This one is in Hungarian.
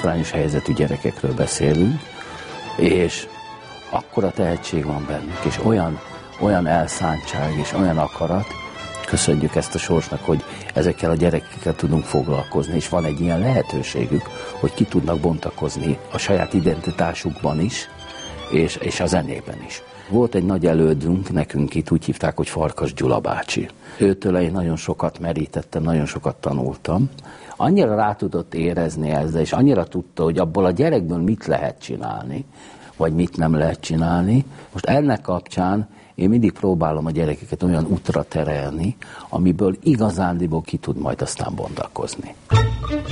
hátrányos helyzetű gyerekekről beszélünk, és akkora tehetség van bennük, és olyan elszántság, és olyan akarat, köszönjük ezt a sorsnak, hogy ezekkel a gyerekekkel tudunk foglalkozni, és van egy ilyen lehetőségük, hogy ki tudnak bontakozni a saját identitásukban is, és a zenében is. Volt egy nagy elődünk, nekünk itt úgy hívták, hogy Farkas Gyula bácsi. Őtől én nagyon sokat merítettem, nagyon sokat tanultam. Annyira rá tudott érezni ezzel, és annyira tudta, hogy abból a gyerekből mit lehet csinálni, vagy mit nem lehet csinálni. Most ennek kapcsán én mindig próbálom a gyerekeket olyan útra terelni, amiből igazándiból ki tud majd aztán bontakozni.